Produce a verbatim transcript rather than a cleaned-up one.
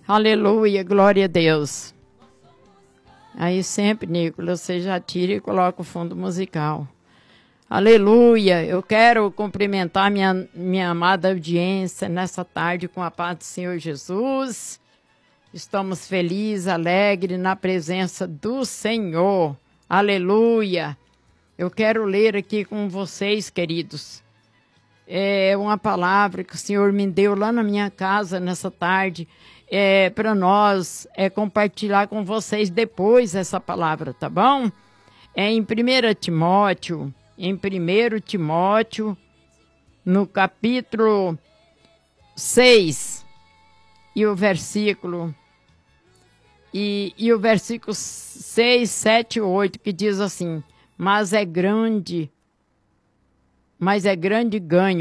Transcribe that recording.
Aleluia, glória a Deus. Aí sempre, Nicolas, você já tira e coloca o fundo musical. Aleluia, eu quero cumprimentar minha, minha amada audiência nessa tarde com a paz do Senhor Jesus. Estamos felizes, alegres na presença do Senhor. Aleluia. Eu quero ler aqui com vocês, queridos, é uma palavra que o Senhor me deu lá na minha casa nessa tarde, é, para nós é, compartilhar com vocês depois essa palavra, tá bom? É em primeiro Timóteo, em primeiro Timóteo, no capítulo seis, e o versículo, e, e o versículo seis, sete e oito, que diz assim: mas é grande, mas é grande ganho